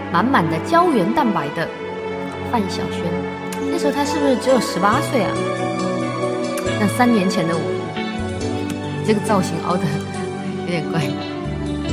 满满的胶原蛋白的范晓萱。那时候她是不是只有18岁啊？那3年前的我，这个造型凹的有点怪。